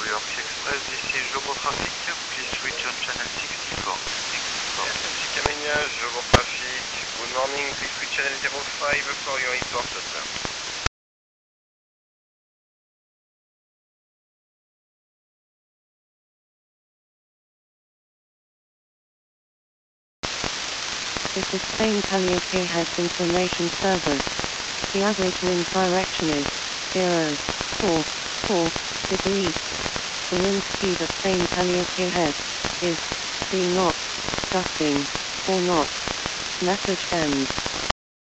New York Express, this is Jomo Traffic. Please switch on channel 64. 64. SNC Camenia, Jomo Traffic. Good morning, please switch channel 05 for your report, sir. This is Spain Calliope Heads Information Service. The average wind direction is 0.44 degrees. The wind speed at Spain Calliope Head is 3 knots, gusting 4 knots. Message ends.